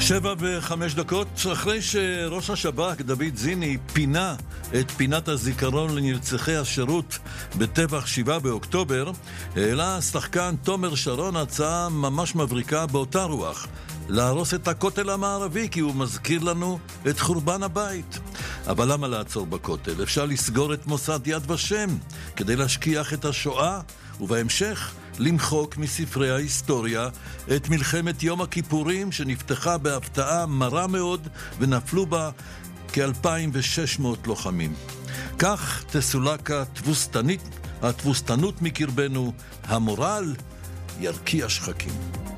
7:05. אחרי שראש השב"כ דוד זיני פינה את פינת הזיכרון לנרצחי השירות בטבח 7 באוקטובר, העלה שחקן תומר שרון הצעה ממש מבריקה באותה רוח, להרוס את הכותל המערבי, כי הוא מזכיר לנו את חורבן הבית. אבל למה לעצור בכותל? אפשר לסגור את מוסד יד ושם כדי להשכיח את השואה, ובהמשך למחוק מספרי ההיסטוריה את מלחמת יום הכיפורים, שנפתחה בהפתעה מרה מאוד ונפלו בה כ-2,600 לוחמים. כך תסולק התבוסתנות מקרבנו, המורל ירקיע שחקים.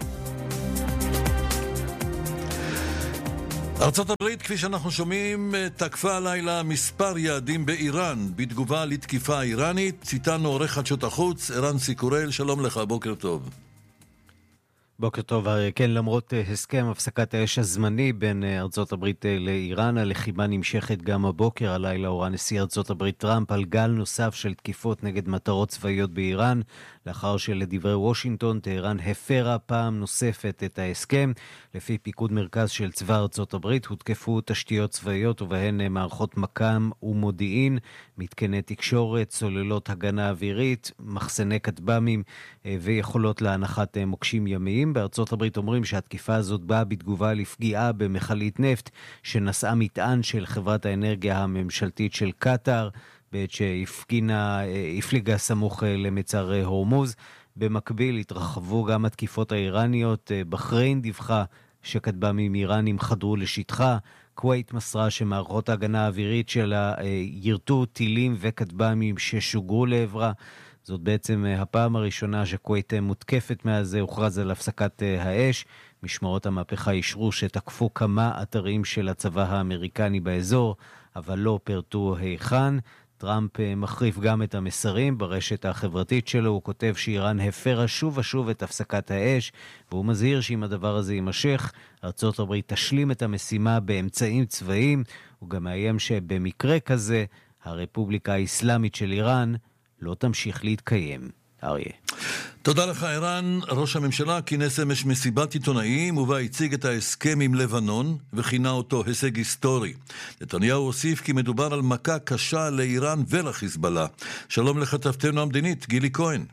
ארצות הברית, כפי שאנחנו שומעים, תקפה הלילה מספר יעדים באיראן בתגובה לתקיפה האיראנית. איתנו עורך חדשות החוץ ערן סיקורל, שלום לך, בוקר טוב. בוקר טוב, כן, למרות הסכם הפסקת האש הזמני בין ארצות הברית לאיראן, הלחימה נמשכת גם הבוקר. הלילה הורה נשיא ארצות הברית טראמפ על גל נוסף של תקיפות נגד מטרות צבאיות באיראן, לאחר שלדברי וושינגטון, טהרן הפרה פעם נוספת את ההסכם. לפי פיקוד מרכז של צבא ארצות הברית, הותקפו תשתיות צבאיות ובהן מערכות מקם ומודיעין, מתקני תקשורת, סוללות הגנה אווירית, מחסני כטב"מים ויכולות להנחת מוקשים ימיים. בארצות הברית אומרים שהתקיפה הזאת באה בתגובה לפגיעה במכלית נפט שנשאה מטען של חברת האנרגיה הממשלתית של קטאר, בעת שהפליגה סמוך למצר הורמוז. במקביל התרחבו גם התקיפות האיראניות. בחריין דיווחה שכטב"מים איראנים חדרו לשטחה. כווית מסרה שמערכות ההגנה האווירית שלה ירטו טילים וכטב"מים ששוגרו לעברה. זאת בעצם הפעם הראשונה שכווית מותקפת מאז הוכרז על הפסקת האש. משמרות המהפכה אישרו שתקפו כמה אתרים של הצבא האמריקני באזור, אבל לא פרטו היכן. טראמפ מחריף גם את המסרים ברשת החברתית שלו. הוא כותב שאיראן הפרה שוב ושוב את הפסקת האש, והוא מזהיר שאם הדבר הזה יימשך, ארצות הברית תשלים את המשימה באמצעים צבאיים. הוא גם מאיים שבמקרה כזה, הרפובליקה האסלאמית של איראן לא תמשיך להתקיים. אריה. תודה לך ערן. ראש הממשלה כינס אמש מסיבת עיתונאים ובה הציג את ההסכם עם לבנון וכינה אותו הישג היסטורי. נתניהו הוסיף כי מדובר על מכה קשה לאיראן ולחיזבאללה. שלום לכתבתנו המדינית גילי כהן.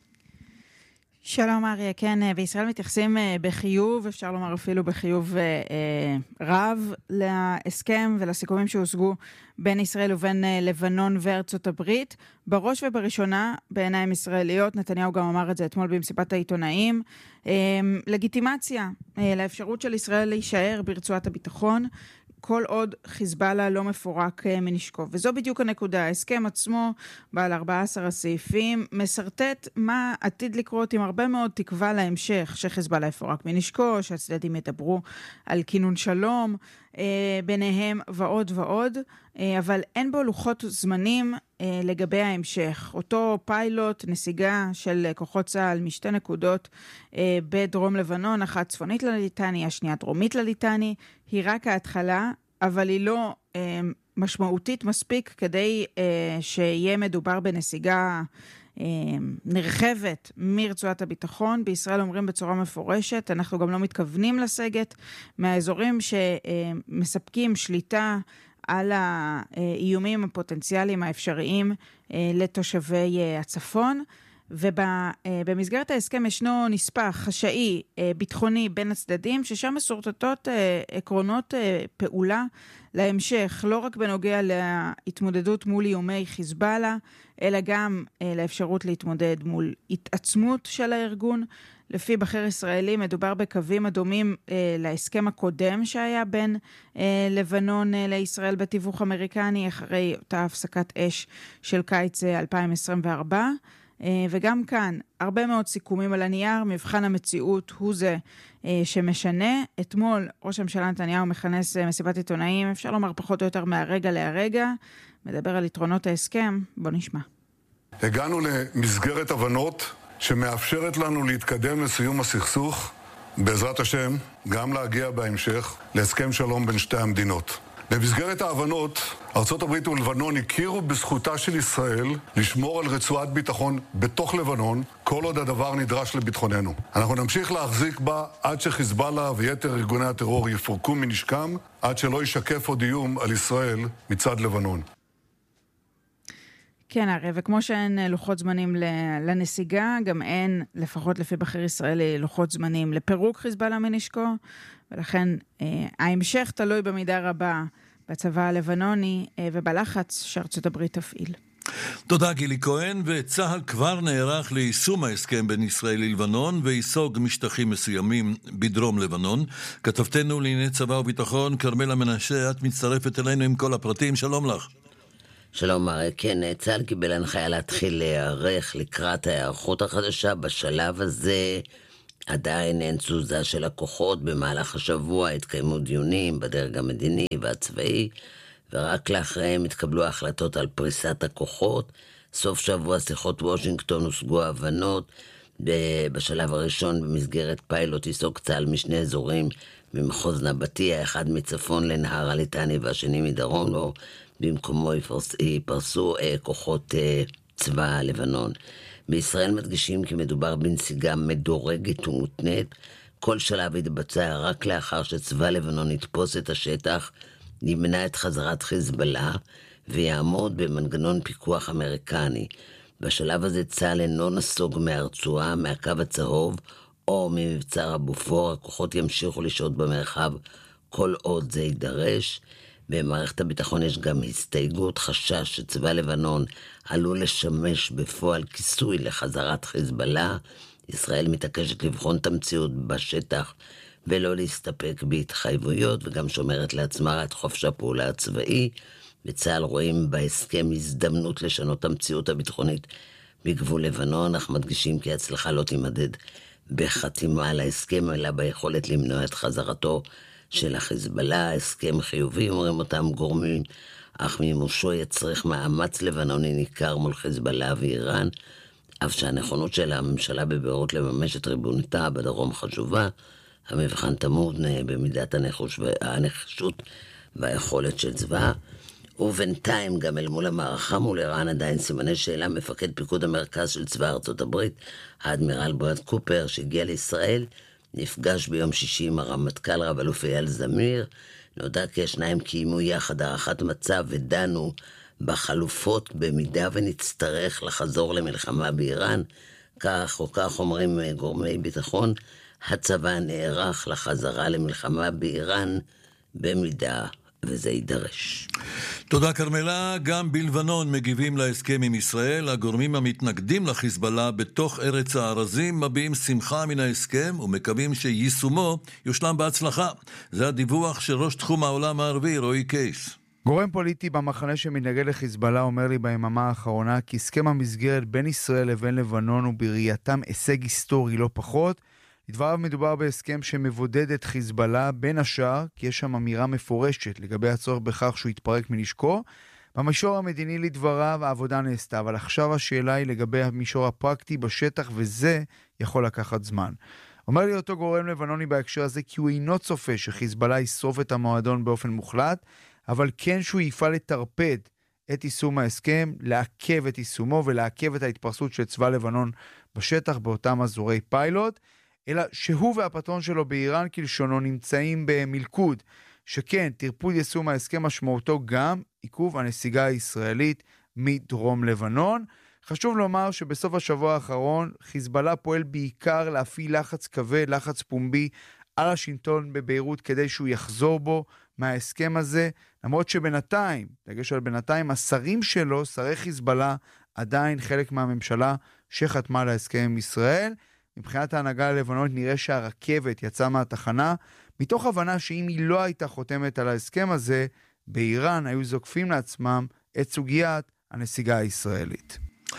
שלום אריה, כן, בישראל מתייחסים בחיוב, אפשר לומר אפילו בחיוב רב, להסכם ולסיכומים שהושגו בין ישראל ובין לבנון וארצות הברית. בראש ובראשונה, בעיניים ישראליות, נתניהו גם אמר את זה אתמול במסיבת העיתונאים, לגיטימציה לאפשרות של ישראל להישאר ברצועת הביטחון, כל עוד חיזבאללה לא מפורק מנשקו. וזו בדיוק הנקודה. ההסכם עצמו, בעל 14 הסעיפים, מסרטט מה עתיד לקרות עם הרבה מאוד תקווה להמשך, שחיזבאללה יפורק מנשקו, שהצדדים ידברו על כינון שלום, ביניהם ועוד ועוד, אבל אין בו לוחות זמנים לגבי ההמשך. אותו פיילוט, נסיגה של כוחות צה"ל משתי נקודות בדרום לבנון, אחת צפונית לליטני, השנייה דרומית לליטני, היא רק ההתחלה, אבל היא לא משמעותית מספיק כדי שיהיה מדובר בנסיגה נרחבת מרצועת הביטחון. בישראל אומרים בצורה מפורשת, אנחנו גם לא מתכוונים לסגת מהאזורים שמספקים שליטה על האיומים הפוטנציאליים האפשריים לתושבי הצפון. ובמסגרת ההסכם ישנו נספח חשאי ביטחוני בין הצדדים, ששם מסורטטות עקרונות פעולה להמשך, לא רק בנוגע להתמודדות מול איומי חיזבאללה, אלא גם לאפשרות להתמודד מול התעצמות של הארגון. לפי בכיר ישראלי מדובר בקווים הדומים להסכם הקודם שהיה בין לבנון לישראל בתיווך אמריקני, אחרי אותה הפסקת אש של קיץ 2024. וגם כאן, הרבה מאוד סיכומים על הנייר, מבחן המציאות הוא זה שמשנה. אתמול ראש הממשלה נתניהו מכנס מסיבת עיתונאים, אפשר לומר פחות או יותר מהרגע להרגע, מדבר על יתרונות ההסכם, בוא נשמע. הגענו למסגרת הבנות שמאפשרת לנו להתקדם לסיום הסכסוך, בעזרת השם גם להגיע בהמשך להסכם שלום בין שתי המדינות. במסגרת ההבנות ארצות הברית ולבנון הכירו בזכותה של ישראל לשמור על רצועת ביטחון בתוך לבנון, כל עוד הדבר נדרש לביטחוננו. אנחנו נמשיך להחזיק בה עד שחיזבאללה ויתר ארגוני הטרור יפורקו מנשקם, עד שלא ישקף עוד איום על ישראל מצד לבנון. כן, הרי, וכמו שאין לוחות זמנים לנסיגה, גם אין, לפחות לפי בכיר ישראלי, לוחות זמנים לפירוק חיזבאללה מנשקו, ולכן ההמשך תלוי במידה רבה בצבא הלבנוני ובלחץ שארצות הברית תפעיל. תודה גילי כהן, וצהל כבר נערך ליישום ההסכם בין ישראל ללבנון ויסוג משטחים מסוימים בדרום לבנון. כתבתנו לענייני צבא וביטחון כרמלה מנשה, את מצטרפת אלינו עם כל הפרטים. שלום לך. שלום אריק, כן, צה"ל קיבל הנחיה להתחיל להיערך לקראת ההיערכות החדשה. בשלב הזה עדיין אין תזוזה של הכוחות. במהלך השבוע התקיימו דיונים בדרג המדיני והצבאי, ורק לאחריהם התקבלו ההחלטות על פריסת הכוחות. סוף שבוע שיחות וושינגטון הושגו הבנות. בשלב הראשון במסגרת פיילוט יסוג צה"ל משני אזורים ממחוז נבטי, האחד מצפון לנהר הליטני והשני מדרום לו. במקומו יפרסו כוחות צבא לבנון. בישראל מדגישים כי מדובר בנסיגה מדורגת ומותנית. כל שלב יתבצע רק לאחר שצבא לבנון יתפוס את השטח, ימנע את חזרת חיזבאללה ויעמוד במנגנון פיקוח אמריקני. בשלב הזה צה"ל אינו נסוג מהרצועה, מהקו הצהוב או ממבצר הבופור. הכוחות ימשיכו לשהות במרחב כל עוד זה יידרש. במערכת הביטחון יש גם הסתייגות, חשש שצבא לבנון עלול לשמש בפועל כיסוי לחזרת חיזבאללה. ישראל מתעקשת לבחון את המציאות בשטח ולא להסתפק בהתחייבויות, וגם שומרת לעצמה את חופש הפעולה הצבאי. בצה"ל רואים בהסכם הזדמנות לשנות את המציאות הביטחונית בגבול לבנון, אך מדגישים כי ההצלחה לא תימדד בחתימה על ההסכם, אלא ביכולת למנוע את חזרתו של החיזבאללה. הסכם חיובי, אומרים אותם גורמים, אך מימושו יצריך מאמץ לבנוני ניכר מול חיזבאללה ואיראן, אף שהנכונות של הממשלה בביירות לממש את ריבונותה בדרום חשובה. המבחן תמוד במידת הנחישות והיכולת של צבא. ובינתיים גם אל מול המערכה מול איראן עדיין סימני שאלה. מפקד פיקוד המרכז של צבא ארצות הברית, האדמירל ברד קופר, שהגיע לישראל, נפגש ביום שישי עם הרמטכ"ל רב אלוף אייל זמיר. נודע כי השניים קיימו יחד הערכת מצב ודנו בחלופות במידה ונצטרך לחזור למלחמה באיראן. כך או כך אומרים גורמי ביטחון, הצבא נערך לחזרה למלחמה באיראן במידה וזה יידרש. תודה כרמלה. גם בלבנון מגיבים להסכם עם ישראל. הגורמים המתנגדים לחיזבאללה בתוך ארץ הארזים מביעים שמחה מן ההסכם ומקווים שיישומו יושלם בהצלחה. זה הדיווח של ראש תחום העולם הערבי רועי קייס. גורם פוליטי במחנה שמתנגד לחיזבאללה אומר לי ביממה האחרונה כי הסכם המסגרת בין ישראל לבין לבנון הוא בראייתם הישג היסטורי לא פחות. לדבריו מדובר בהסכם שמבודד את חיזבאללה בין השאר, כי יש שם אמירה מפורשת לגבי הצורך בכך שהוא יתפרק מנשקו. במישור המדיני לדבריו העבודה נעשתה, אבל עכשיו השאלה היא לגבי המישור הפרקטי בשטח, וזה יכול לקחת זמן. אומר לי אותו גורם לבנוני בהקשר הזה כי הוא אינו צופה שחיזבאללה ישרוף את המועדון באופן מוחלט, אבל כן שהוא יפעל לטרפד את יישום ההסכם, לעכב את יישומו ולעכב את ההתפרסות של צבא לבנון בשטח באותם אזורי פיילוט. אלא שהוא והפטרון שלו באיראן כלשונו נמצאים במלכוד, שכן תרפוד יישום ההסכם משמעותו גם עיכוב הנסיגה הישראלית מדרום לבנון. חשוב לומר שבסוף השבוע האחרון חיזבאללה פועל בעיקר להפעיל לחץ כבד, לחץ פומבי על השלטון בביירות כדי שהוא יחזור בו מההסכם הזה, למרות שבינתיים, דגש על בינתיים, השרים שלו, שרי חיזבאללה, עדיין חלק מהממשלה שחתמה על ההסכם עם ישראל. מבחינת ההנהגה הלבנונית נראה שהרכבת יצאה מהתחנה, מתוך הבנה שאם היא לא הייתה חותמת על ההסכם הזה, באיראן היו זוקפים לעצמם את סוגיית הנסיגה הישראלית.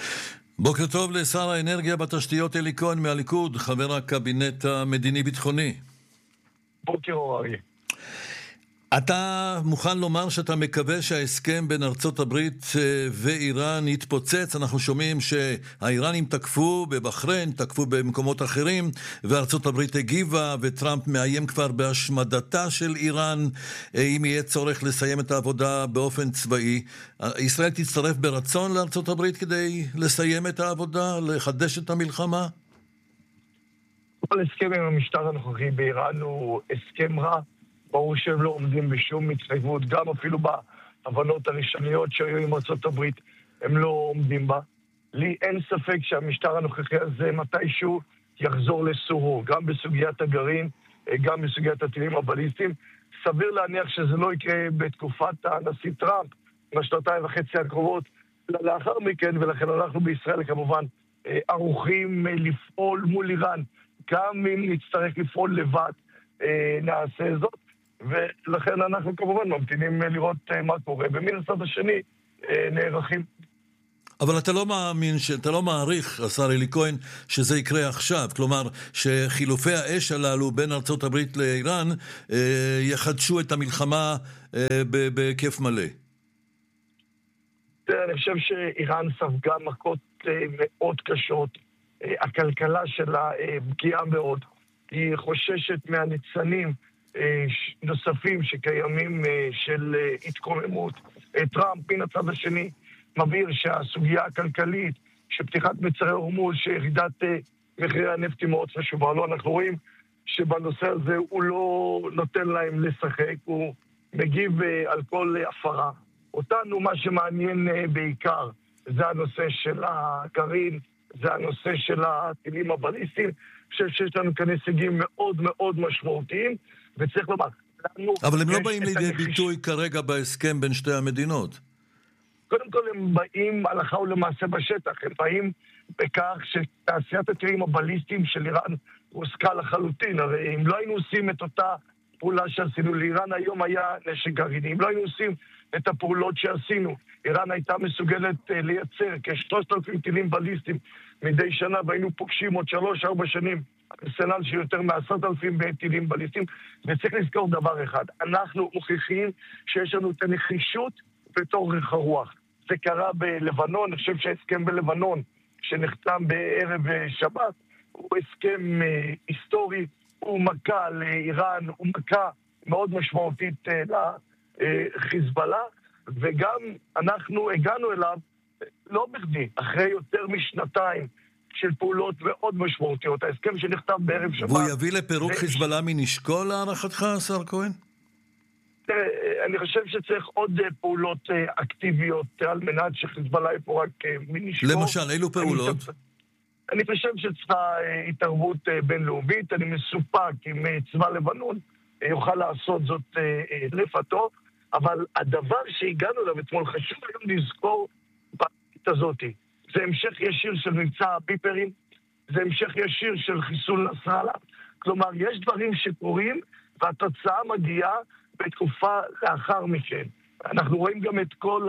בוקר טוב לשר האנרגיה בתשתיות אלי כהן מהליכוד, חבר הקבינט המדיני-ביטחוני. בוקר אורי. אתה מוכן לומר שאתה מקווה שההסכם בין ארצות הברית ואיראן יתפוצץ? אנחנו שומעים שהאיראנים תקפו בבחריין, תקפו במקומות אחרים, וארצות הברית הגיבה, וטראמפ מאיים כבר בהשמדתה של איראן, אם יהיה צורך לסיים את העבודה באופן צבאי. ישראל תצטרף ברצון לארצות הברית כדי לסיים את העבודה, לחדש את המלחמה? כל הסכם עם המשטר הנוכחי באיראן הוא הסכם רע. ברור שהם לא עומדים בשום התחייבות, גם אפילו בהבנות הראשוניות שהיו עם ארצות הברית, הם לא עומדים בה. לי אין ספק שהמשטר הנוכחי הזה מתישהו יחזור לסורו, גם בסוגיית הגרעין, גם בסוגיית הטילים הבליסטיים. סביר להניח שזה לא יקרה בתקופת הנשיא טראמפ, בשנתיים וחצי הקרובות, לאחר מכן, ולכן אנחנו בישראל כמובן ערוכים לפעול מול איראן, גם אם נצטרך לפעול לבד, נעשה זאת. ולכן אנחנו כמובן ממתינים לראות מה קורה. ומן הצד השני נערכים. אבל אתה לא מאמין, אתה לא מעריך, השר אלי כהן, שזה יקרה עכשיו. כלומר, שחילופי האש הללו בין ארצות הברית לאיראן יחדשו את המלחמה בהיקף מלא. אני חושב שאיראן ספגה מכות מאוד קשות. הכלכלה שלה פגיעה מאוד. היא חוששת מהניצנים נוספים שקיימים של התקוממות. טראמפ מן הצד השני מבהיר שהסוגיה הכלכלית, שפתיחת מצרי הורמוז, שירידת מחירי הנפט היא מאוד חשובה. לא, אנחנו רואים שבנושא הזה הוא לא נותן להם לשחק, הוא מגיב על כל הפרה. אותנו מה שמעניין בעיקר זה הנושא של הגרעין, זה הנושא של הטילים הבליסטיים. אני חושב שיש לנו כאן הישגים מאוד מאוד משמעותיים, וצריך לומר, אבל הם לא באים לידי ביטוי כרגע בהסכם בין שתי המדינות. קודם כל הם באים הלכה ולמעשה בשטח, הם באים בכך שתעשיית הטילים הבליסטיים של איראן הוסקה לחלוטין. הרי אם לא היינו עושים את אותה פעולה שעשינו לאיראן, היום היה נשק גרעיני. אם לא היינו עושים את הפעולות שעשינו, איראן הייתה מסוגלת לייצר כ-3,000 טילים בליסטיים מדי שנה, והיינו פוגשים עוד 3-4 שנים ארסנל של יותר מ10,000 טילים בליסטיים. וצריך לזכור דבר אחד, אנחנו מוכיחים שיש לנו את הנחישות בתור רוח. זה קרה בלבנון, אני חושב שההסכם בלבנון שנחתם בערב שבת הוא הסכם היסטורי, הוא מכה לאיראן, הוא מכה מאוד משמעותית לחיזבאללה, וגם אנחנו הגענו אליו לא בכדי, אחרי יותר משנתיים של פעולות מאוד משמעותיות. ההסכם שנחתם בערב שבת... והוא יביא לפירוק חיזבאללה מנשקו להערכתך, השר כהן? אני חושב שצריך עוד פעולות אקטיביות על מנת שחיזבאללה יפורק מנשקו. למשל, אילו פעולות? אני חושב שצריכה התערבות בינלאומית. אני מסופק אם צבא לבנון יוכל לעשות זאת לפתו, אבל הדבר שהגענו אליו אתמול חשוב היום לזכור בעת הזאת. זה המשך ישיר של מבצע הביפרים, זה המשך ישיר של חיסול נסראללה. כלומר, יש דברים שקורים והתוצאה מגיעה בתקופה לאחר מכן. אנחנו רואים גם את כל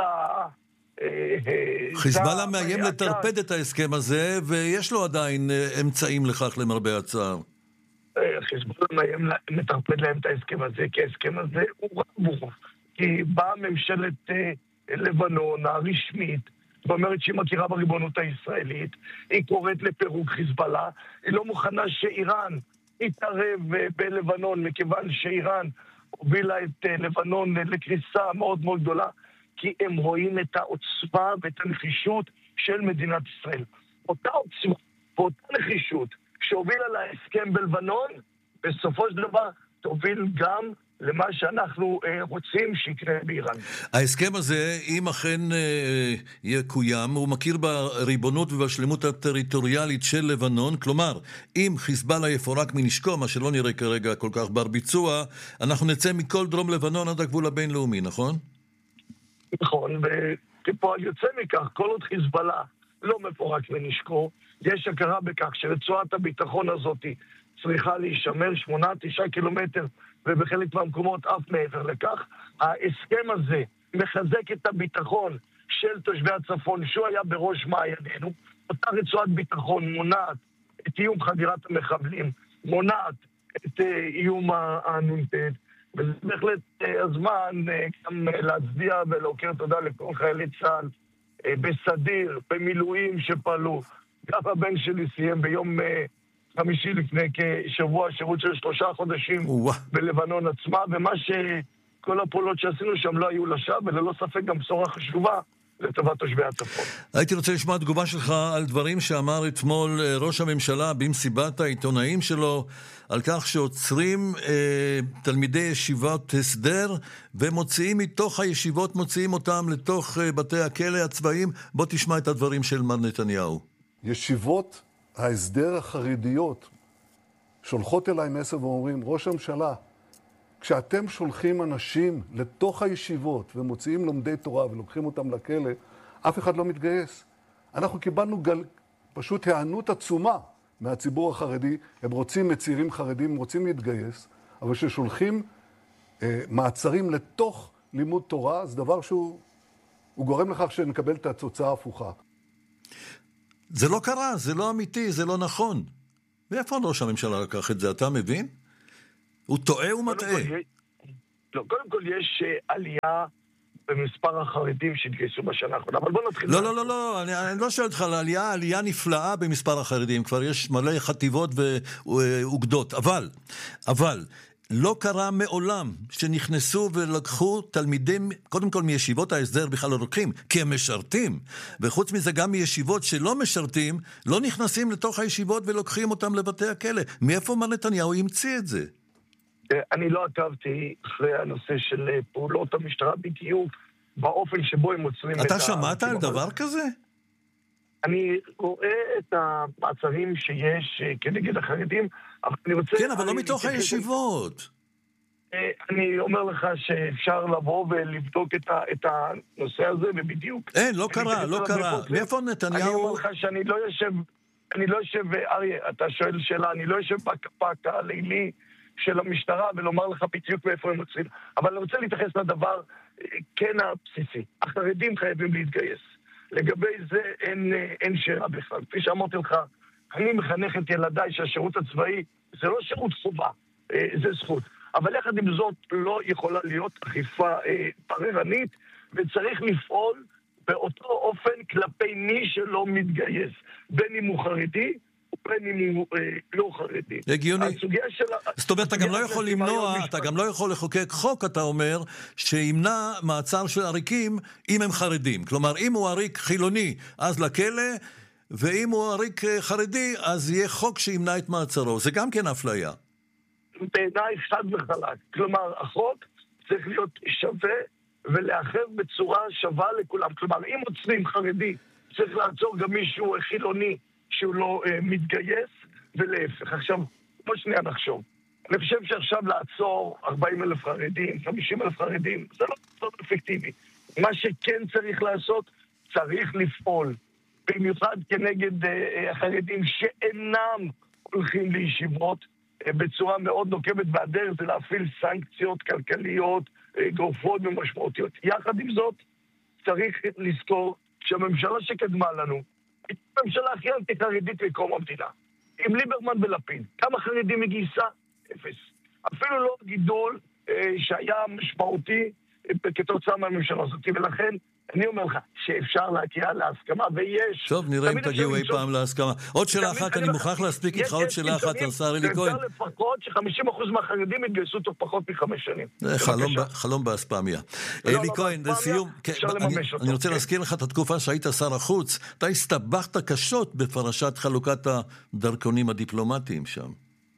חיזבאללה מאיים לטרפד את ההסכם הזה, ויש לו עדיין אמצעים לכך למרבה הצער. חיזבאללה מאיים לטרפד להם את ההסכם הזה, כי ההסכם הזה הוא רע. כי באה ממשלת לבנון הרשמית, ואומרת שהיא מכירה בריבונות הישראלית, היא קוראת לפירוק חיזבאללה, היא לא מוכנה שאיראן יתערב בלבנון, מכיוון שאיראן הובילה את לבנון לקריסה מאוד מאוד גדולה, כי הם רואים את העוצמה ואת הנחישות של מדינת ישראל. אותה עוצמה ואותה נחישות שהובילה להסכם בלבנון, בסופו של דבר תוביל גם למה שאנחנו רוצים שיקרה באיראן. ההסכם הזה, אם אכן יקוים, הוא מכיר בריבונות ובשלמות הטריטוריאלית של לבנון, כלומר, אם חיזבאללה יפורק מנשקו, מה שלא נראה כרגע כל כך בר ביצוע, אנחנו נצא מכל דרום לבנון עד הגבול הבינלאומי, נכון? נכון, וכפועל יוצא מכך, כל עוד חיזבאללה לא מפורק מנשקו, יש הכרה בכך שרצועת הביטחון הזאת צריכה להישמר 8-9 קילומטר, ובחלק מהמקומות אף מעבר לכך. ההסכם הזה מחזק את הביטחון של תושבי הצפון, שהוא היה בראש מעיינינו. אותה רצועת ביטחון מונעת את איום חדירת המחבלים, מונעת את איום הנ"ט, וזה בהחלט הזמן גם להצדיע ולהוקיר תודה לכל חיילי צה"ל בסדיר, במילואים שפעלו. גם הבן שלי סיים ביום חמישי לפני כשבוע שירות של 3 חודשים בלבנון עצמה, ומה שכל הפעולות שעשינו שם לא היו לשווא, וללא ספק גם בשורה חשובה לטובת תושבי הצפון. הייתי רוצה לשמוע תגובה שלך על דברים שאמר אתמול ראש הממשלה במסיבת העיתונאים שלו, על כך שעוצרים תלמידי ישיבות הסדר ומוציאים מתוך הישיבות, מוציאים אותם לתוך בתי הכלא הצבאיים. בוא תשמע את הדברים של מר נתניהו. ישיבות ההסדר החרדיות שולחות אליי מסר ואומרים, ראש הממשלה, כשאתם שולחים אנשים לתוך הישיבות ומוציאים לומדי תורה ולוקחים אותם לכלא, אף אחד לא מתגייס. אנחנו קיבלנו פשוט הענות עצומה מהציבור החרדי. הם רוצים מצעירים חרדים, הם רוצים להתגייס, אבל כששולחים מעצרים לתוך לימוד תורה, זה דבר שהוא גורם לכך שנקבל את התוצאה ההפוכה. זה לא קרה, זה לא אמיתי, זה לא נכון. ואיפה ראש הממשלה לקח את זה, אתה מבין? הוא טועה ומטעה. קודם כל יש עלייה במספר החרדים שהתגייסו בשנה האחרונה, אבל בוא נתחיל. לא, אני לא שואל אותך על עלייה נפלאה במספר החרדים, כבר יש מלא חטיבות ואוגדות, אבל לא קרה מעולם שנכנסו ולקחו תלמידים, קודם כל מישיבות ההסדר בכלל לא לוקחים, כי הם משרתים, וחוץ מזה גם מישיבות שלא משרתים, לא נכנסים לתוך הישיבות ולוקחים אותם לבתי הכלא. מאיפה מר נתניהו ימציא את זה? אני לא עקבתי אחרי הנושא של פעולות המשטרה בדיוק, באופן שבו הם מוצרים את אתה שמעת על דבר כזה? אני רואה את המעצרים שיש כנגד החרדים, אבל אני רוצה... כן, אבל לא מתוך הישיבות. אני אומר לך שאפשר לבוא ולבדוק את הנושא הזה, ובדיוק... אין, לא קרה. מאיפה נתניהו... אני אומר לך שאני לא יושב, אריה, אתה שואל שאלה, אני לא יושב בקפק הלילי של המשטרה ולומר לך בדיוק מאיפה הם מוצאים. אבל אני רוצה להתייחס לדבר כן הבסיסי. החרדים חייבים להתגייס. לגבי זה אין שאלה בכלל. כפי שאמרתי לך, אני מחנך את ילדיי שהשירות הצבאי זה לא שירות חובה, זה זכות. אבל יחד עם זאת לא יכולה להיות אכיפה בררנית, וצריך לפעול באותו אופן כלפי מי שלא מתגייס, בין אם הוא חרדי בין אם הוא לא חרדי. הגיוני. זאת אומרת, אתה גם לא יכול למנוע, אתה גם לא יכול לחוקק חוק, אתה אומר, שימנע מעצר של עריקים אם הם חרדים. כלומר, אם הוא עריק חילוני, אז לכלא, ואם הוא עריק חרדי, אז יהיה חוק שימנע את מעצרו. זה גם כן אפליה. בעיניי חד וחלק. כלומר, החוק צריך להיות שווה ולאחר בצורה שווה לכולם. כלומר, אם עוצרים חרדי, צריך לעצור גם מישהו חילוני שהוא לא מתגייס, ולהפך. עכשיו, בוא שנייה נחשוב. אני חושב שעכשיו לעצור 40,000 חרדים, 50,000 חרדים, זה לא אפקטיבי. מה שכן צריך לעשות, צריך לפעול. במיוחד כנגד החרדים שאינם הולכים לישיבות, בצורה מאוד נוקבת, והדרך זה להפעיל סנקציות כלכליות, גורפות ומשמעותיות. יחד עם זאת, צריך לזכור שהממשלה שקדמה לנו, היא הממשלה הכי אנטי-חרדית מקום המדינה. עם ליברמן ולפיד. כמה חרדים מגייסה? 0. אפילו לא גידול שהיה משמעותי כתוצאה מהממשלה הזאת. ולכן, אני אומר לך שאפשר להגיע להסכמה, ויש... טוב, נראה אם תגיעו אי פעם להסכמה. עוד שאלה אחת, אני מוכרח להספיק איתך עוד שאלה אחת על שר אלי כהן. אפשר לפחות ש50% מהחרדים יתגייסו תוך פחות מ5 שנים. חלום באספמיה. אלי כהן, לסיום, אני רוצה להזכיר לך את התקופה שהיית שר החוץ, אתה הסתבכת קשות בפרשת חלוקת הדרכונים הדיפלומטיים שם.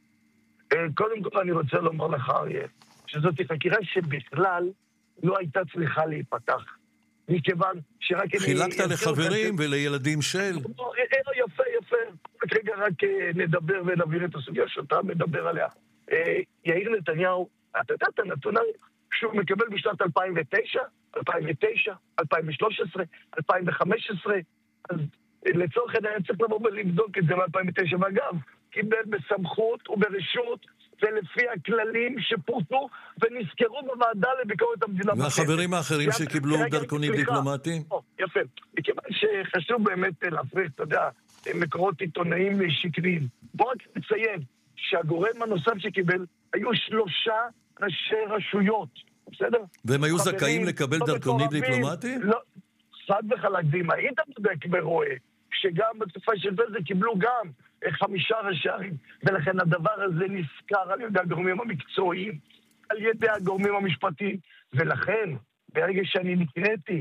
קודם כל אני רוצה לומר לך, אריה, שזאת חקירה שבכלל לא הייתה צריכה להיפתח. מכיוון שרק... חילקת לחברים ולילדים של... יפה. רגע רק נדבר ונבהיר את הסוגיה שאתה מדבר עליה. יאיר נתניהו, אתה יודע את הנתון שהוא מקבל בשנת 2009, 2013, 2015, אז לצורך העניין צריך לבוא ולבדוק את זה מ-2009, ואגב, קיבל בסמכות וברשות ולפי הכללים שפורטו ונזכרו בוועדה לביקורת המדינה. והחברים האחרים שקיבלו דרכונים דיפלומטיים? יפה. מכיוון שחשוב באמת להפריך, אתה יודע, מקורות עיתונאים שקריים. בוא רק נציין שהגורם הנוסף שקיבל היו 3 ראשי רשויות, בסדר? והם היו זכאים לקבל דרכונים דיפלומטיים? לא, חד וחלק, ואם היית בודק ורואה שגם בתקופה של בזק קיבלו גם 5 ראשי ערים, ולכן הדבר הזה נזכר על ידי הגורמים המקצועיים, על ידי הגורמים המשפטיים, ולכן ברגע שאני נקראתי,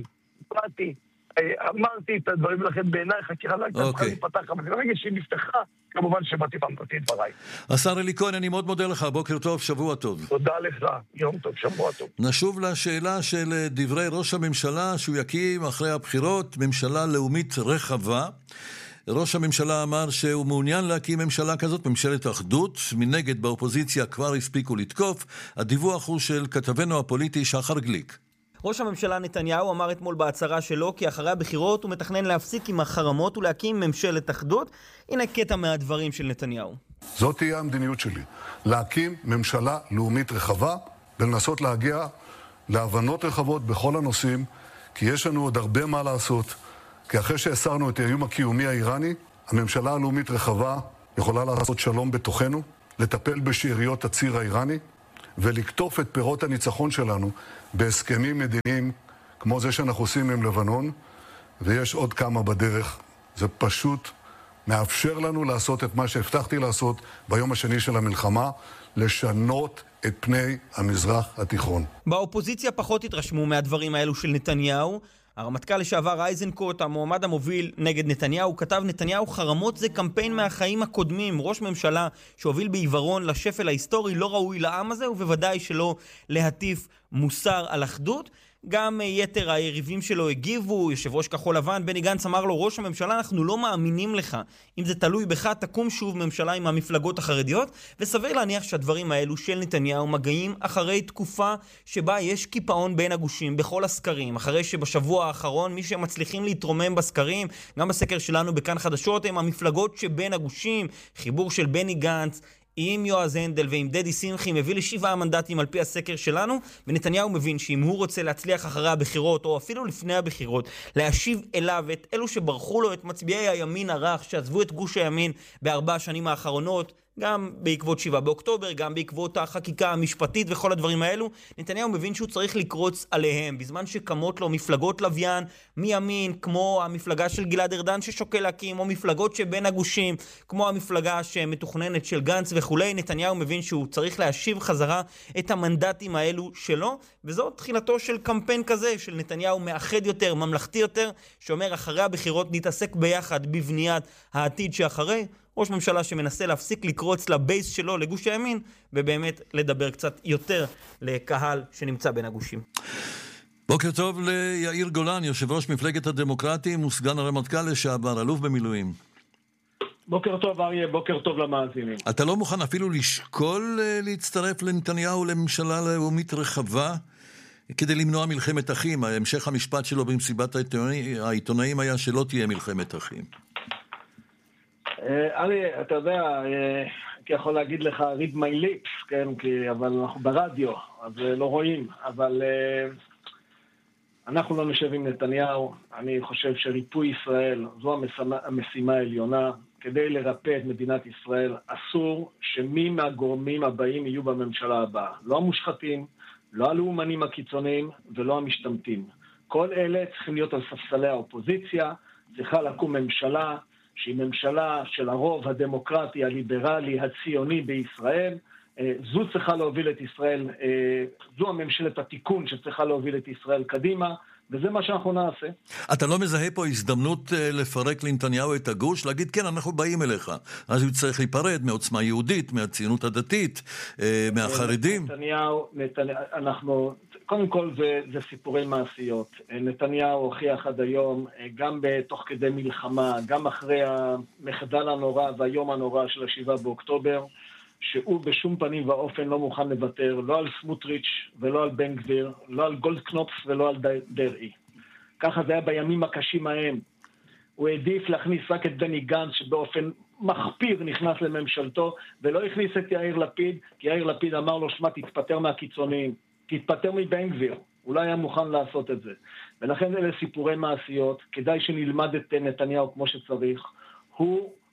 אמרתי את הדברים, ולכן בעיניי חקירה לא הייתה צריכה להיפתח, אבל ברגע שהיא נפתחה, כמובן שבאתי ואמרתי את דבריי. השר אלי כהן, אני מאוד מודה לך, בוקר טוב, שבוע טוב. תודה לך, יום טוב, שבוע טוב. נשוב לשאלה של דברי ראש הממשלה, שהוא יקים אחרי הבחירות ממשלה לאומית רחבה. ראש הממשלה אמר שהוא מעוניין להקים ממשלה כזאת, ממשלת אחדות. מנגד באופוזיציה כבר הספיקו לתקוף. הדיווח הוא של כתבנו הפוליטי שחר גליק. ראש הממשלה נתניהו אמר אתמול בהצהרה שלו כי אחרי הבחירות הוא מתכנן להפסיק עם החרמות ולהקים ממשלת אחדות. הנה קטע מהדברים של נתניהו. זאת תהיה המדיניות שלי, להקים ממשלה לאומית רחבה ולנסות להגיע להבנות רחבות בכל הנושאים, כי יש לנו עוד הרבה מה לעשות. כי אחרי שהסרנו את האיום הקיומי האיראני, הממשלה הלאומית רחבה יכולה לעשות שלום בתוכנו, לטפל בשאריות הציר האיראני, ולקטוף את פירות הניצחון שלנו בהסכמים מדיניים כמו זה שאנחנו עושים עם לבנון, ויש עוד כמה בדרך. זה פשוט מאפשר לנו לעשות את מה שהבטחתי לעשות ביום השני של המלחמה, לשנות את פני המזרח התיכון. באופוזיציה פחות התרשמו מהדברים האלו של נתניהו. הרמטכ"ל לשעבר אייזנקוט, המועמד המוביל נגד נתניהו, כתב: נתניהו חרמות זה קמפיין מהחיים הקודמים. ראש ממשלה שהוביל בעיוורון לשפל ההיסטורי לא ראוי לעם הזה, ובוודאי שלא להטיף מוסר על אחדות. גם יתר היריבים שלו הגיבו. יושב ראש כחול לבן בני גנץ אמר לו: ראש הממשלה, אנחנו לא מאמינים לך, אם זה תלוי בך תקום שוב ממשלה עם המפלגות החרדיות. וסביר להניח שהדברים האלו של נתניהו מגיעים אחרי תקופה שבה יש קיפאון בין הגושים בכל הסקרים, אחרי שבשבוע האחרון מי שמצליחים להתרומם בסקרים, גם בסקר שלנו בכאן חדשות, הם המפלגות שבין הגושים. חיבור של בני גנץ עם יועז הנדל ועם דדי שמחי מביא ל7 מנדטים על פי הסקר שלנו, ונתניהו מבין שאם הוא רוצה להצליח אחרי הבחירות, או אפילו לפני הבחירות, להשיב אליו את אלו שברחו לו, את מצביעי הימין הרך שעזבו את גוש הימין ב4 השנים האחרונות, גם בעקבות 7 באוקטובר, גם בעקבות החקיקה המשפטית וכל הדברים האלו, נתניהו מבין שהוא צריך לקרוץ עליהם, בזמן שקמות לו מפלגות לוויין מימין, כמו המפלגה של גלעד ארדן ששוקל להקים, או מפלגות שבין הגושים, כמו המפלגה שמתוכננת של גנץ וכולי. נתניהו מבין שהוא צריך להשיב חזרה את המנדטים האלו שלו, וזו תחילתו של קמפיין כזה, של נתניהו מאחד יותר, ממלכתי יותר, שאומר אחרי הבחירות נתעסק ביחד בבניית העתיד שאחרי. ראש ממשלה שמנסה להפסיק לקרוץ לבייס שלו, לגוש הימין, ובאמת לדבר קצת יותר לקהל שנמצא בין הגושים. בוקר טוב ליאיר גולן, יושב ראש מפלגת הדמוקרטים וסגן הרמטכ"ל לשעבר, אלוף במילואים. בוקר טוב אריה, בוקר טוב למאזינים. אתה לא מוכן אפילו לשקול להצטרף לנתניהו לממשלה לאומית רחבה? כדי למנוע מלחמת אחים. המשך המשפט שלו במסיבת העיתונאים היה שלא תהיה מלחמת אחים. אריה, אתה יודע, כי יכול להגיד לך read my lips, כן, אבל אנחנו ברדיו, אז לא רואים, אבל אנחנו לא נשב עם נתניהו. אני חושב שריפוי ישראל זו המשימה העליונה. כדי לרפא את מדינת ישראל אסור שמי מהגורמים הבאים יהיו בממשלה הבאה, לא המושחתים, לא הלאומנים הקיצוניים ולא המשתמטים. כל אלה צריכים להיות על ספסלי האופוזיציה. צריכה לקום ממשלה שהיא ממשלה של הרוב הדמוקרטי, הליברלי, הציוני בישראל. זו צריכה להוביל את ישראל, זו הממשלת התיקון שצריכה להוביל את ישראל קדימה, וזה מה שאנחנו נעשה. אתה לא מזהה פה הזדמנות לפרק לנתניהו את הגוש, להגיד כן, אנחנו באים אליך, אז הוא צריך להיפרד מעוצמה יהודית, מהציונות הדתית, מהחרדים? נתניהו, אנחנו, קודם כל זה סיפורי מעשיות. נתניהו הוכיח עד היום, גם בתוך כדי מלחמה, גם אחרי המחדל הנורא והיום הנורא של 7 באוקטובר, שהוא בשום פנים ואופן לא מוכן לוותר, לא על סמוטריץ' ולא על בן גביר, לא על גולדקנופ ולא על דרעי. ככה זה היה בימים הקשים ההם. הוא העדיף להכניס רק את בני גנץ שבאופן מחפיר נכנס לממשלתו, ולא הכניס את יאיר לפיד, כי יאיר לפיד אמר לו, שמע, תתפטר מהקיצוניים, תתפטר מבן גביר. הוא לא היה מוכן לעשות את זה. ולכן אלה סיפורי מעשיות, כדאי שנלמד את נתניהו כמו שצריך. הוא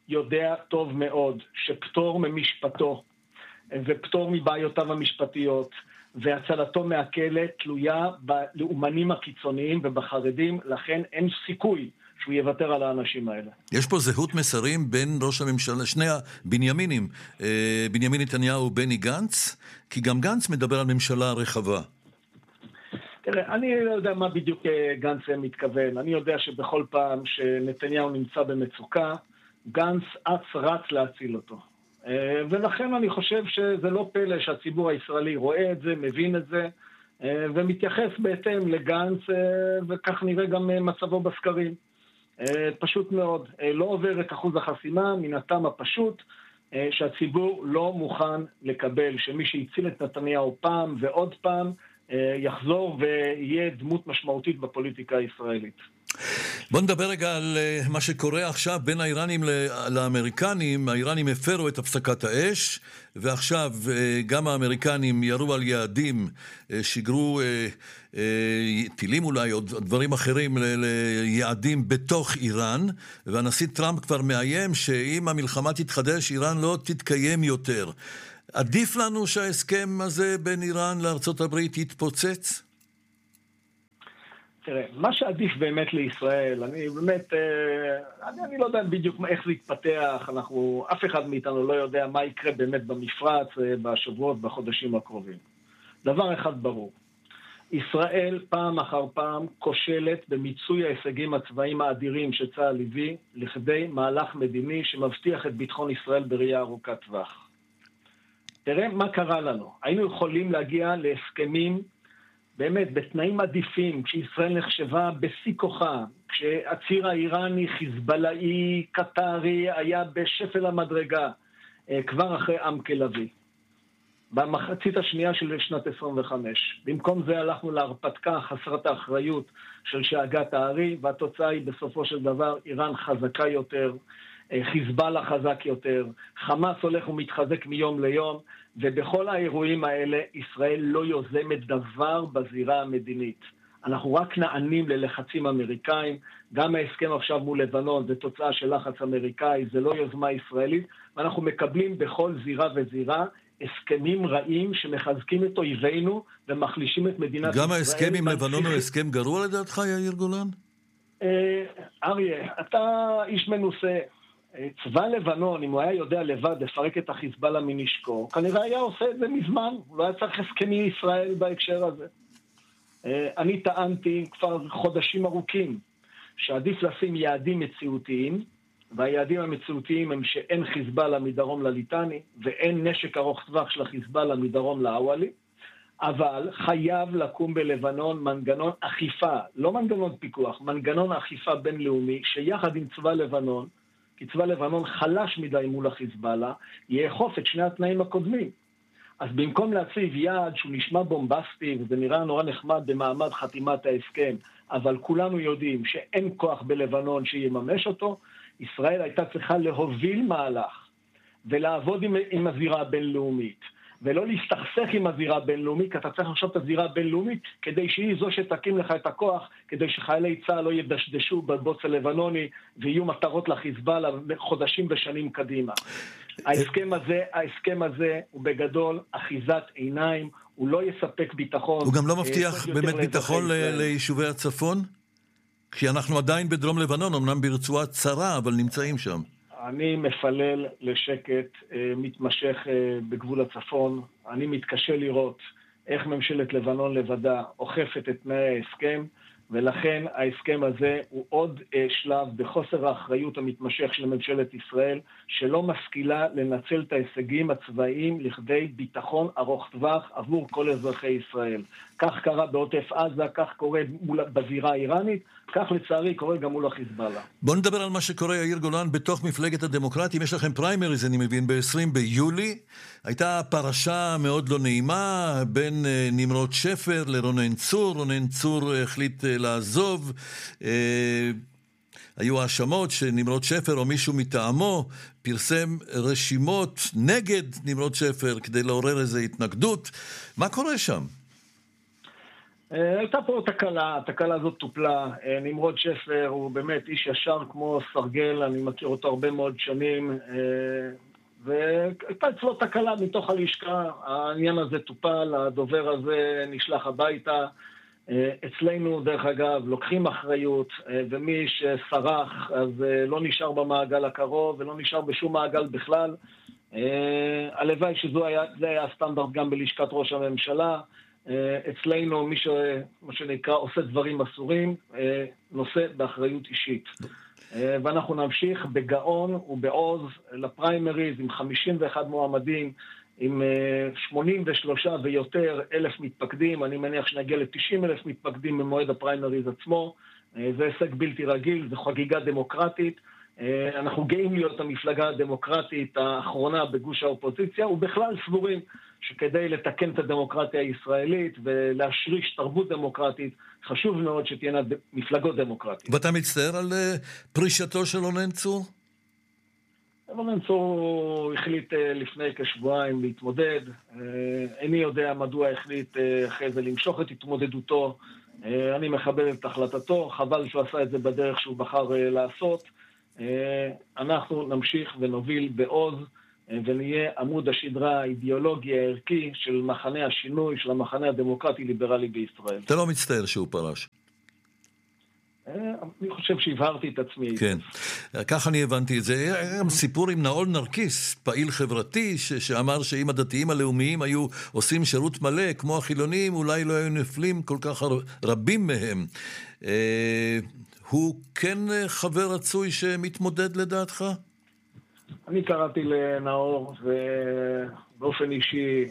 יודע טוב מאוד שפטור ממשפטו ופטור מבעיותיו המשפטיות והצלתו מהכלא תלויה בלאומנים הקיצוניים ובחרדים, לכן אין סיכוי שהוא יוותר על האנשים האלה. יש פה זהות מסרים בין ראש הממשלה, שני הבנימינים, בנימין נתניהו ובני גנץ, כי גם גנץ מדבר על ממשלה רחבה. תראה, אני לא יודע מה בדיוק גנץ מתכוון. אני יודע שבכל פעם שנתניהו נמצא במצוקה, גנץ רץ להציל אותו. ולכן אני חושב שזה לא פלא שהציבור הישראלי רואה את זה, מבין את זה, ומתייחס בהתאם לגנץ, וכך נראה גם מצבו בסקרים. פשוט מאוד, לא עובר את אחוז החסימה מן הטעם הפשוט שהציבור לא מוכן לקבל שמי שהציל את נתניהו פעם ועוד פעם יחזור ויהיה דמות משמעותית בפוליטיקה הישראלית. בוא נדבר רגע על מה שקורה עכשיו בין האיראנים לאמריקנים. האיראנים הפרו את הפסקת האש, ועכשיו גם האמריקנים ירו על יעדים, שיגרו טילים אולי או דברים אחרים ליעדים בתוך איראן, והנשיא טראמפ כבר מאיים שאם המלחמה תתחדש איראן לא תתקיים יותר. עדיף לנו שההסכם הזה בין איראן לארצות הברית יתפוצץ? תראה, מה שעדיף באמת לישראל, אני לא יודע בדיוק איך זה יתפתח, אף אחד מאיתנו לא יודע מה יקרה באמת במפרץ, בשבועות, בחודשים הקרובים. דבר אחד ברור, ישראל פעם אחר פעם כושלת במיצוי ההישגים הצבאיים האדירים שצה"ל הביא, לכדי מהלך מדיני שמבטיח את ביטחון ישראל בראייה ארוכת טווח. תראה מה קרה לנו, היינו יכולים להגיע להסכמים באמת בתנאים עדיפים, כשישראל נחשבה בשיא כוחה, כשהציר האיראני, חיזבאללאי, קטרי, היה בשפל המדרגה, כבר אחרי עם כלבי. במחצית השנייה של שנת 25. במקום זה הלכנו להרפתקה חסרת האחריות של שאגת הארי, והתוצאה היא בסופו של דבר איראן חזקה יותר, חיזבאללה חזק יותר, חמאס הולך ומתחזק מיום ליום, ובכל האירועים האלה ישראל לא יוזמת דבר בזירה המדינית. אנחנו רק נענים ללחצים אמריקאים, גם ההסכם עכשיו מול לבנון זה תוצאה של לחץ אמריקאי, זה לא יוזמה ישראלית, ואנחנו מקבלים בכל זירה וזירה הסכמים רעים שמחזקים את אויבינו ומחלישים את מדינת ישראל. גם ההסכם עם לבנון הוא הסכם גרוע לדעתך, יאיר גולן? אריה, אתה איש מנוסה. צבא לבנון, אם הוא היה יודע לבד לפרק את החיזבאללה מנשקו, כנראה היה עושה את זה מזמן, הוא לא היה צריך הסכמי ישראל בהקשר הזה. אני טענתי כבר חודשים ארוכים שעדיף לשים יעדים מציאותיים, והיעדים המציאותיים הם שאין חיזבאללה מדרום לליטני, ואין נשק ארוך טווח של החיזבאללה מדרום לאוואלי, אבל חייב לקום בלבנון מנגנון אכיפה, לא מנגנון פיקוח, מנגנון אכיפה בינלאומי, שיחד עם צבא לבנון, כי צבא לבנון חלש מדי מול החיזבאללה, יאכוף את שני התנאים הקודמים. אז במקום להציב יעד שהוא נשמע בומבסטי, וזה נראה נורא נחמד במעמד חתימת ההסכם, אבל כולנו יודעים שאין כוח בלבנון שיממש אותו, ישראל הייתה צריכה להוביל מהלך, ולעבוד עם הזירה הבינלאומית, ולא להסתכסך עם הזירה הבינלאומית, כי אתה צריך עכשיו את הזירה הבינלאומית, כדי שהיא זו שתקים לך את הכוח, כדי שחיילי צה"ל לא ידשדשו בבוץ הלבנוני, ויהיו מטרות לחיזבאללה חודשים ושנים קדימה. ההסכם הזה הוא בגדול אחיזת עיניים, הוא לא יספק ביטחון. הוא גם לא מבטיח באמת ביטחון ליישובי הצפון? כי אנחנו עדיין בדרום לבנון, אמנם ברצועת צרה, אבל נמצאים שם. אני מפלל לשקט מתמשך בגבול הצפון. אני מתקשה לראות איך ממשלת לבנון לבדה אוכפת את תנאי ההסכם, ולכן ההסכם הזה הוא עוד שלב בחוסר האחריות המתמשך של ממשלת ישראל, שלא משכילה לנצל את ההישגים הצבאיים לכדי ביטחון ארוך טווח עבור כל אזרחי ישראל. כך קרה בעוטף עזה, כך קורה בזירה האיראנית, כך לצערי קורה גם מול החיזבאללה. בוא נדבר על מה שקורה, יאיר גולן, בתוך מפלגת הדמוקרטים. יש לכם פריימריז, אני מבין, ב-20 ביולי. הייתה פרשה מאוד לא נעימה בין נמרוד שפר לרונן צור. רונן צור החליט לעזוב. היו האשמות שנמרוד שפר או מישהו מטעמו פרסם רשימות נגד נמרוד שפר כדי לעורר איזו התנגדות. מה קורה שם? הייתה פה תקלה, התקלה הזאת טופלה. נמרוד שפר הוא באמת איש ישר כמו סרגל, אני מכיר אותו הרבה מאוד שנים, והייתה אצלו תקלה מתוך הלשכה, העניין הזה טופל, הדובר הזה נשלח הביתה. אצלנו, דרך אגב, לוקחים אחריות, ומי שסרח אז לא נשאר במעגל הקרוב ולא נשאר בשום מעגל בכלל. הלוואי שזה היה הסטנדרט גם בלשכת ראש הממשלה. אצלנו מי מה שנקרא עושה דברים אסורים, נושא באחריות אישית. ואנחנו נמשיך בגאון ובעוז לפריימריז עם 51 מועמדים, עם 83 ויותר אלף מתפקדים. אני מניח שנגיע ל-90,000 מתפקדים במועד הפריימריז עצמו. זה הישג בלתי רגיל, זה חגיגה דמוקרטית. אנחנו גאים להיות המפלגה הדמוקרטית האחרונה בגוש האופוזיציה, ובכלל סבורים שכדי לתקן את הדמוקרטיה הישראלית ולהשריש תרבות דמוקרטית, חשוב מאוד שתהיינה מפלגות דמוקרטיות. ואתה מצטער על פרישתו של רונן צור? רונן צור החליט לפני כשבועיים להתמודד. איני יודע מדוע החליט אחרי זה למשוך את התמודדותו. אני מכבד את החלטתו, חבל שהוא עשה את זה בדרך שהוא בחר לעשות. אנחנו נמשיך ונוביל בעוז ונהיה עמוד השדרה האידיאולוגי הערכי של מחנה השינוי, של המחנה הדמוקרטי-ליברלי בישראל. אתה לא מצטער שהוא פרש? אני חושב שהבהרתי את עצמי. כן, כך אני הבנתי את זה. היה גם סיפור עם נאול נרקיס, פעיל חברתי, שאמר שאם הדתיים הלאומיים היו עושים שירות מלא, כמו החילונים, אולי לא היו נפלים כל כך רבים מהם. הוא כן חבר רצוי שמתמודד לדעתך? אני קראתי לנאור, ובאופן אישי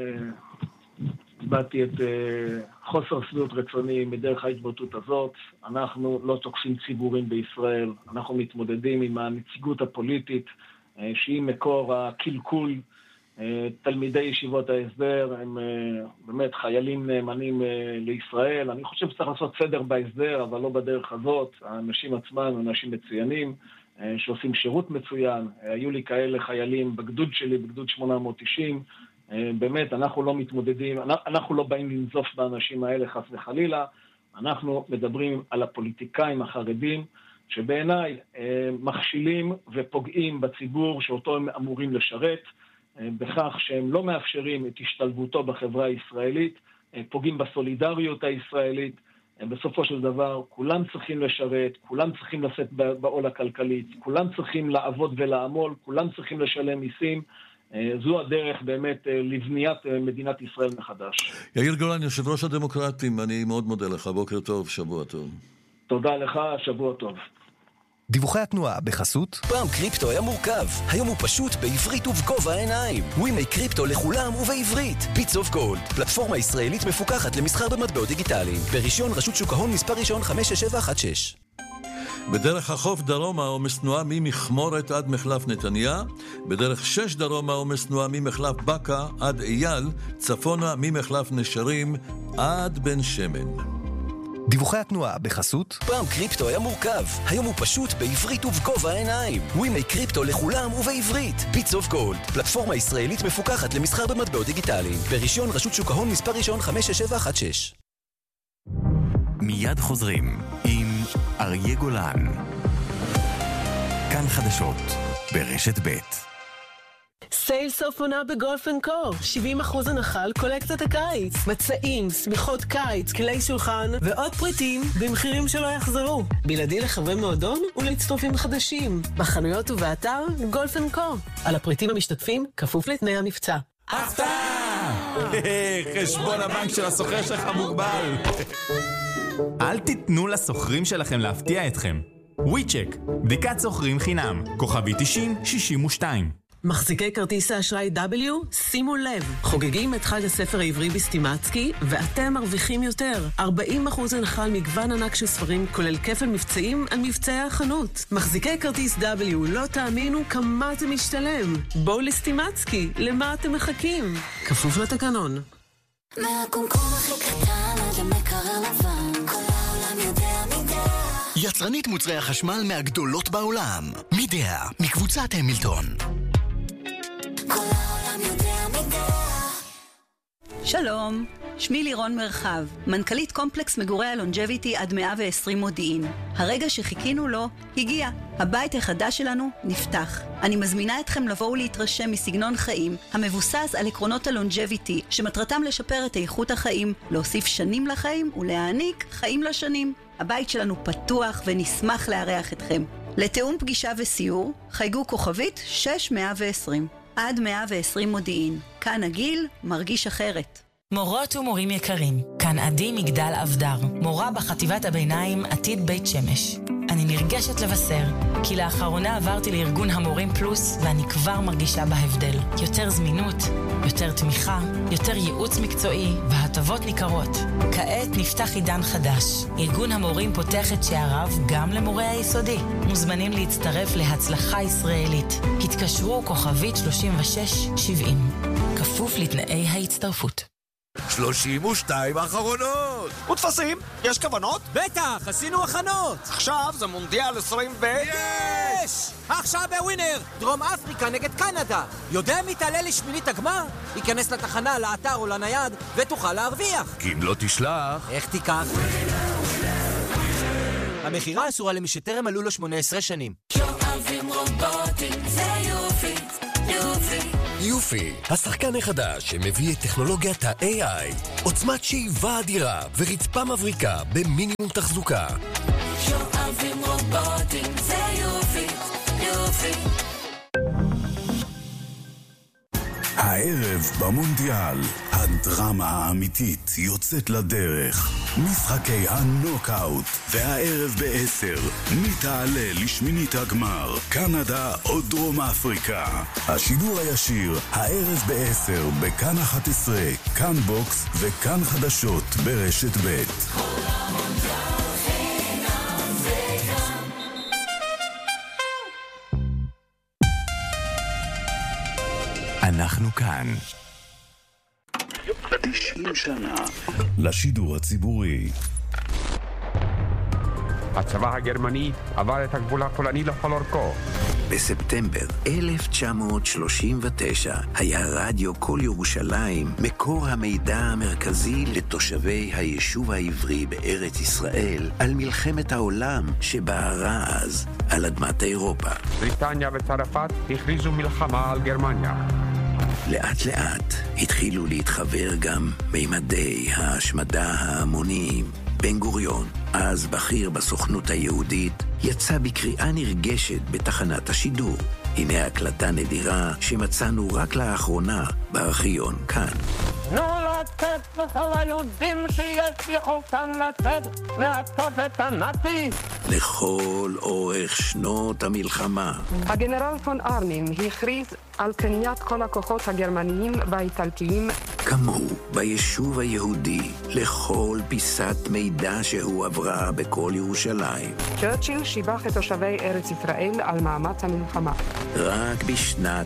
באתי את חוסר שביעות רצוני מדרך ההתבטאות הזאת. אנחנו לא תוקפים ציבורים בישראל, אנחנו מתמודדים עם הנציגות הפוליטית, שהיא מקור הקלקול. תלמידי ישיבות ההסדר הם באמת חיילים נאמנים לישראל. אני חושב שצריך לעשות סדר בהסדר, אבל לא בדרך הזאת. האנשים עצמם, אנשים מצוינים, שעושים שירות מצוין. היו לי כאלה חיילים בגדוד שלי, בגדוד 890. באמת, אנחנו לא מתמודדים, אנחנו לא באים לנזוף באנשים האלה חס וחלילה. אנחנו מדברים על הפוליטיקאים החרדים, שבעיניי מכשילים ופוגעים בציבור שאותו הם אמורים לשרת, בכך שהם לא מאפשרים את השתלבותו בחברה הישראלית, פוגעים בסולידריות הישראלית. בסופו של דבר, כולם צריכים לשרת, כולם צריכים לשאת בעול הכלכלית, כולם צריכים לעבוד ולעמול, כולם צריכים לשלם מיסים. זו הדרך באמת לבניית מדינת ישראל מחדש. יאיר גולן, יושב ראש הדמוקרטים, אני מאוד מודה לך. בוקר טוב, שבוע טוב. תודה לך, שבוע טוב. דיווחי התנועה בחסות. פעם קריפטו היה מורכב, היום הוא פשוט בעברית ובגובה העיניים. ווימי קריפטו לכולם ובעברית. ביטס אוף גולד, פלטפורמה ישראלית מפוקחת למסחר במטבעות דיגיטליים. ברישיון רשות שוק ההון מספר ראשון 56716. בדרך החוף דרומה עומס תנועה ממכמורת עד מחלף נתניה, בדרך 6 דרומה עומס תנועה ממחלף בקה עד אייל, צפונה ממחלף נשרים עד בן שמן. דיווחי התנועה בחסות. פעם קריפטו היה מורכב, היום הוא פשוט בעברית ובגובה העיניים. ווימי קריפטו לכולם ובעברית. ביטס אוף גולד, פלטפורמה ישראלית מפוקחת למסחר במטבעות דיגיטליים. ברישיון רשות שוק ההון מספר ראשון 56716. מיד חוזרים עם אריה גולן. כאן חדשות ברשת ב'. סייל סוף עונה בגולף אנד קו, 70% הנחה על קולקציית הקיץ, מצעים, סמיכות קיץ, כלי שולחן ועוד פריטים במחירים שלא יחזרו, בלעדי לחברי מועדון ולהצטרפים חדשים, בחנויות ובאתר גולף אנד קו. על הפריטים המשתתפים כפוף לתנאי המבצע. הפתעה! חשבון הבנק של הסוחר שלך מוגבל. אל תיתנו לסוחרים שלכם להפתיע אתכם. וויצ'ק, בדיקת סוחרים חינם, כוכבי 9062. מחזיקי כרטיס האשראי W, שימו לב, חוגגים את חג הספר העברי בסטימצקי, ואתם מרוויחים יותר. 40% הנחה על מגוון ענק של ספרים, כולל כפל מבצעים על מבצעי החנות. מחזיקי כרטיס W, לא תאמינו כמה זה משתלם. בואו לסטימצקי, למה אתם מחכים? כפוף לתקנון. מהקומקום הכי קטן עד המקרר לבן, כל העולם יודע מידע. יצרנית מוצרי החשמל מהגדולות בעולם. מידע, מקבוצת המילטון. כל העולם יודע מידע. שלום, שמי לירון מרחב, מנכ"לית קומפלקס מגורי הלונג'ביטי עד 120 מודיעין. הרגע שחיכינו לו הגיע. הבית החדש שלנו נפתח. אני מזמינה אתכם לבוא ולהתרשם מסגנון חיים המבוסס על עקרונות הלונג'ביטי, שמטרתם לשפר את איכות החיים, להוסיף שנים לחיים ולהעניק חיים לשנים. הבית שלנו פתוח ונשמח לארח אתכם. לתאום פגישה וסיור, חייגו כוכבית 6120. עד 120 מודיעין. כאן הגיל מרגיש אחרת. מורות ומורים יקרים, כאן עדי מגדל אבדר, מורה בחטיבת הביניים עתיד בית שמש. אני נרגשת לבשר, כי לאחרונה עברתי לארגון המורים פלוס, ואני כבר מרגישה בהבדל. יותר זמינות, יותר תמיכה, יותר ייעוץ מקצועי, והטבות ניכרות. כעת נפתח עידן חדש. ארגון המורים פותח את שעריו גם למורי היסודי. מוזמנים להצטרף להצלחה ישראלית. התקשרו כוכבית 3670. כפוף לתנאי ההצטרפות. 32 האחרונות! ותפסים, יש כוונות? בטח, עשינו הכנות! עכשיו זה מונדיאל 20 יש! עכשיו בווינר, דרום אפריקה נגד קנדה. יודע מי תעלה לשמינית הגמר? ייכנס לתחנה, לאתר או לנייד, ותוכל להרוויח. כי אם לא תשלח... איך תיקח? המחירה אסורה למי שטרם מלאו לו 18 שנים. שואבים רובוטים, זה יופי, יופי. יופי, השחקן החדש שמביא את טכנולוגיית ה-AI, עוצמת שאיבה אדירה ורצפה מבריקה במינימום תחזוקה. שואבים רובוטים, זה יופי, יופי. הערב במונדיאל, הדרמה האמיתית יוצאת לדרך. משחקי הנוקאוט, והערב ב-10, מי תעלה לשמינית הגמר, קנדה או דרום אפריקה. השידור הישיר, הערב ב-10, בכאן 11, כאן בוקס וכאן חדשות ברשת ב'. אנחנו כאן. 90 שנה לשידור הציבורי. הצבא הגרמני עבר את הגבול הפולני לכל אורכו. בספטמבר 1939 היה רדיו קול ירושלים מקור המידע המרכזי לתושבי היישוב העברי בארץ ישראל על מלחמת העולם שבערה אז על אדמת אירופה. בריטניה וצרפת הכריזו מלחמה על גרמניה. לאט לאט התחילו להתחבר גם מימדי ההשמדה ההמוניים. בן גוריון, אז בכיר בסוכנות היהודית, יצא בקריאה נרגשת בתחנת השידור. הנה הקלטה נדירה שמצאנו רק לאחרונה בארכיון כאן. תנו לתת לכל היהודים שיש יכולתם לצאת מהתופת הנאצי. לכל אורך שנות המלחמה. הגנרל פון ארנין הכריז על קניית כל הכוחות הגרמניים והאיטלקיים. כמוהו ביישוב היהודי, לכל פיסת מידע שהוא עברה בכל ירושלים. צ'רצ'יל שיבח את תושבי ארץ ישראל על מאמץ המלחמה. רק בשנת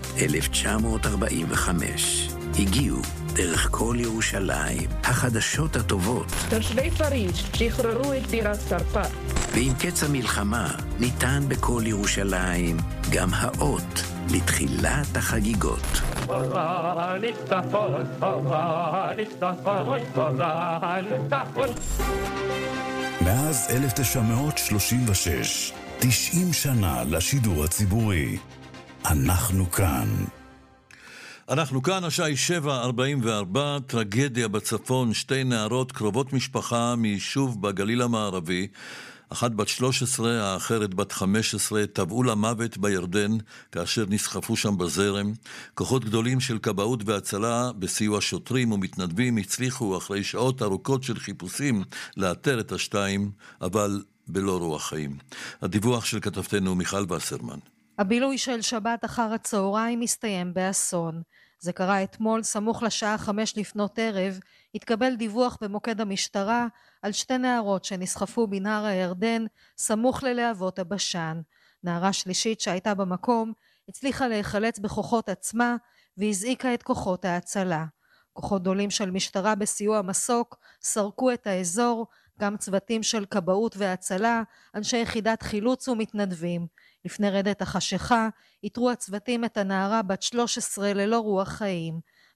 1945 הגיעו דרך כל ירושלים החדשות הטובות. תושבי פריז שחררו את בירת צרפת. ועם קץ המלחמה ניתן בכל ירושלים גם האות לתחילת החגיגות. מאז 1936, 90 שנה לשידור הציבורי. אנחנו כאן. אנחנו כאן, השעה 7:44, טרגדיה בצפון, שתי נערות קרובות משפחה מיישוב בגליל המערבי, אחת בת 13, האחרת בת 15, טבעו למוות בירדן כאשר נסחפו שם בזרם. כוחות גדולים של כבאות והצלה בסיוע שוטרים ומתנדבים הצליחו אחרי שעות ארוכות של חיפושים לאתר את השתיים, אבל בלא רוח חיים. הדיווח של כתבתנו מיכל וסרמן. הבילוי של שבת אחר הצהריים מסתיים באסון. זה קרה אתמול סמוך לשעה 5 לפנות ערב, התקבל דיווח במוקד המשטרה על שתי נערות שנסחפו בנהר הירדן סמוך ללהבות הבשן. נערה שלישית שהייתה במקום הצליחה להיחלץ בכוחות עצמה והזעיקה את כוחות ההצלה. כוחות גדולים של משטרה בסיוע מסוק סרקו את האזור, גם צוותים של כבאות והצלה, אנשי יחידת חילוץ ומתנדבים. לפני רדת החשיכה, איתרו הצוותים את הנערה בת 13 ללא רוח חיים.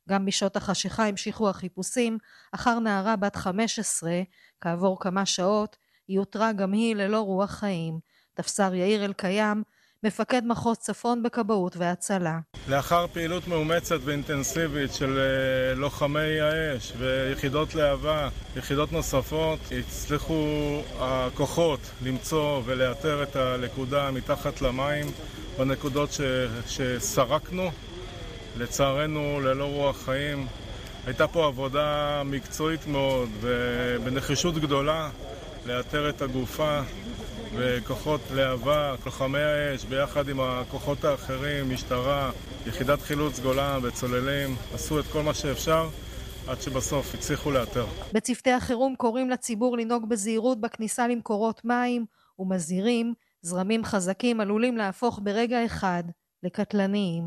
גם בשעות החשיכה המשיכו החיפושים אחר נערה בת 15, כעבור כמה שעות היא אותרה גם היא ללא רוח חיים. תפסר יאיר אלקיים, מפקד מחוז צפון בכבאות והצלה. לאחר פעילות מאומצת ואינטנסיבית של לוחמי האש ויחידות להבה, יחידות נוספות, הצליחו הכוחות למצוא ולאתר את הנקודה מתחת למים, בנקודות שסרקנו, לצערנו ללא רוח חיים. הייתה פה עבודה מקצועית מאוד ובנחישות גדולה לאתר את הגופה, וכוחות להבה, לוחמי האש, ביחד עם הכוחות האחרים, משטרה, יחידת חילוץ גולן וצוללים, עשו את כל מה שאפשר עד שבסוף הצליחו לאתר. בצוותי החירום קוראים לציבור לנהוג בזהירות בכניסה למקורות מים ומזהירים, זרמים חזקים עלולים להפוך ברגע אחד לקטלניים.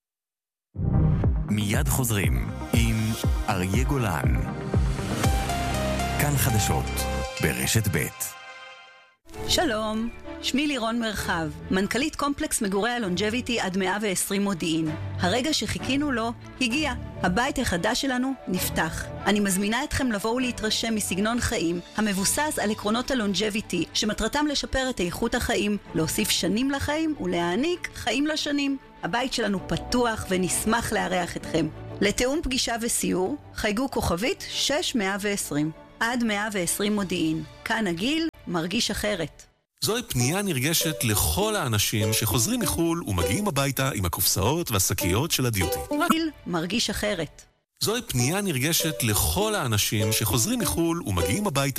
מיד חוזרים עם אריה גולן. כאן חדשות ברשת ב'. שלום, שמי לירון מרחב, מנכ"לית קומפלקס מגורי הלונג'ביטי עד 120 מודיעין. הרגע שחיכינו לו הגיע. הבית החדש שלנו נפתח. אני מזמינה אתכם לבוא ולהתרשם מסגנון חיים המבוסס על עקרונות הלונג'ביטי, שמטרתם לשפר את איכות החיים, להוסיף שנים לחיים ולהעניק חיים לשנים. הבית שלנו פתוח ונשמח לארח אתכם. לתאום פגישה וסיור, חייגו כוכבית 6120. עד 120 מודיעין. כאן הגיל מרגיש אחרת. זוהי פנייה נרגשת לכל האנשים שחוזרים מחול ומגיעים הביתה עם הקופסאות והשקיות של הדיוטי. גיל מרגיש אחרת. זוהי פנייה נרגשת לכל האנשים שחוזרים מחול ומגיעים הביתה